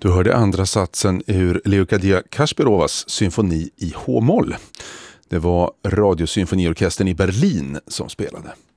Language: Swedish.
Du hörde andra satsen ur Leocadia Kasparovas symfoni i H-moll. Det var Radiosymfoniorkestern i Berlin som spelade.